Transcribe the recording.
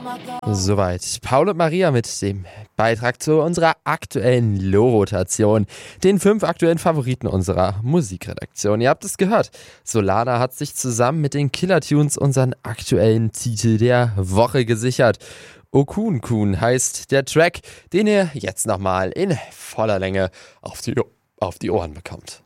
Soweit Paul und Maria mit dem Beitrag zu unserer aktuellen Low-Rotation, den 5 aktuellen Favoriten unserer Musikredaktion. Ihr habt es gehört, Solana hat sich zusammen mit den Killer-Tunes unseren aktuellen Titel der Woche gesichert. Okun Kun heißt der Track, den ihr jetzt nochmal in voller Länge auf die Ohren bekommt.